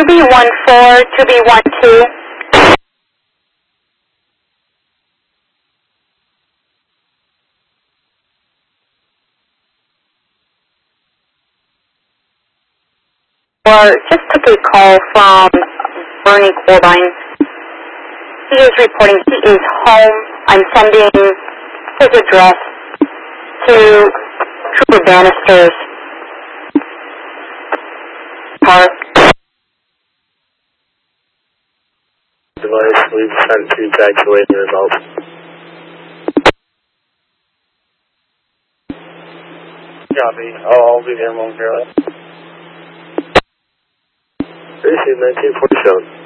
2B14, 2B12. Or just took a call from Bernie Corbine. He is reporting he is home. I'm sending his address to Trooper Bannister's car. Device, we've sent to evacuate the results. Copy. I'll be there momentarily. Receive 1947.